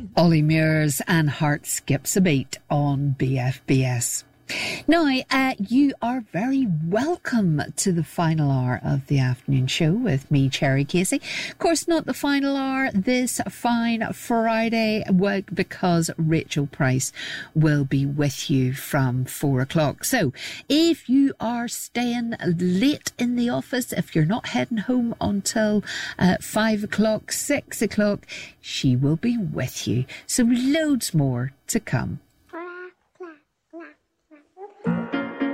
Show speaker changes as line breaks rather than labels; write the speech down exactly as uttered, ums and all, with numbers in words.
Ollie Mears and Heart Skips a Beat on B F B S. Now, uh, you are very welcome to the final hour of the afternoon show with me, Cherry Casey. Of course, not the final hour this fine Friday, because Rachel Price will be with you from four o'clock. So, if you are staying late in the office, if you're not heading home until uh, five o'clock, six o'clock, she will be with you. So, loads more to come.